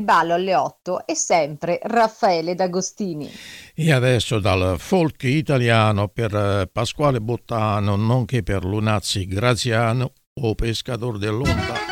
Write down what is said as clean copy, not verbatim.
ballo alle 8 è sempre Raffaele D'Agostini. E adesso dal folk italiano per Pasquale Bottano, nonché per Lunazzi Graziano o Pescador dell'Onda.